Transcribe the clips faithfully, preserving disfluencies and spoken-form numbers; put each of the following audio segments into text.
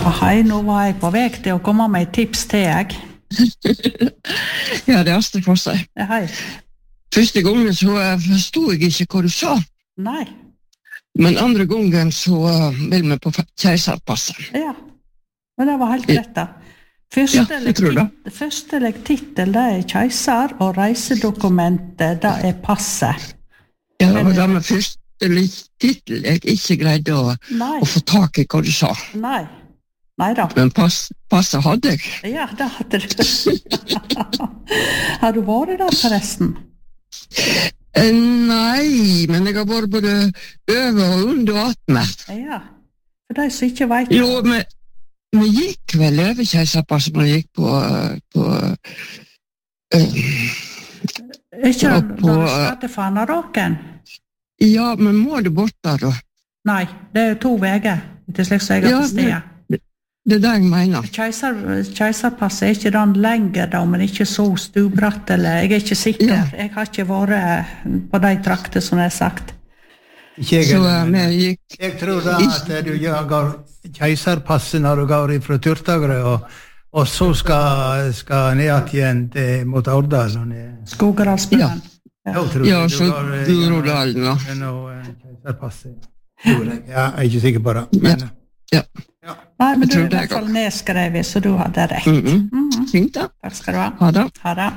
Hei, nå var jeg på vei til å komme med et tips til jeg. Ja, det er Astrid for seg. Ja, hei. Første gangen så forstod jeg ikke hva du sa. Nei. Men andre gangen så vil vi på keiserpasset. Ja, men det var helt rett da. Ja, jeg tror det. Første titel, det er keiser, og reisedokumentet, det er passet. Ja, det var det med første titel jeg ikke greide å, å få tak i hva du sa. Nei. Nei da. Men pass, passet hadde jeg. Ja, det hadde du. Har du vært der forresten? Eh, nei, men jeg har vært både over og under atmet. Ja, for de som ikke vet... Jo, men vi gikk vel over keiserpasset, men vi gikk på... på øh, ikke ja, på, når du skal til Fanaråken? Ja, men må du bort der da? Nei, det er to veger, til slik som jeg har til stedet. Det er det jeg mener. Keiser, keiserpasset er ikke den lenger da, men ikke så stubratt, eller jeg er ikke sikker. Ja. Jeg har ikke vært på de trakter som jeg har sagt. Ikke jeg, så, men, jeg, gikk, jeg tror da at du gjør keiserpasset når du går fra Tyrtagre, og, og så skal, skal ned igjen til, mot Årdal. Skogeralsbjørn. Ja, ja, ja så Grorodalen da. Keiserpasset. Ja, jeg er ikke sikker på det. Men, ja. Ja. Nei, men du er i hvert fall nedskrevet, så du hadde rett. Mm -hmm. Mm -hmm. Fint da. Takk skal du ha. Ha det. Ha det.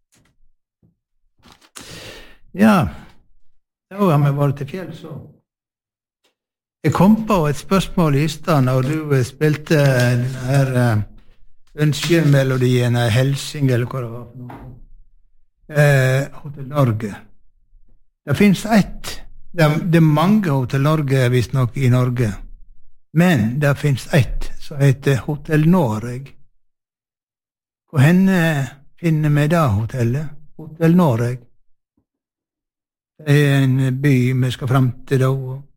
Ja, da har vi vært til fjell, så. Jeg kom på et spørsmål i stedet når du spilte den her ønskemelodien av Helsing, eller hva det var for noe. Eh, Hotel Norge. Det finnes ett. Det er, det er mange Hotel Norge, visst nok, i Norge. Men det finnes ett som heter Hotel Noreg. Og henne finner vi da hotellet, Hotel Noreg. Det er en by vi skal frem til da.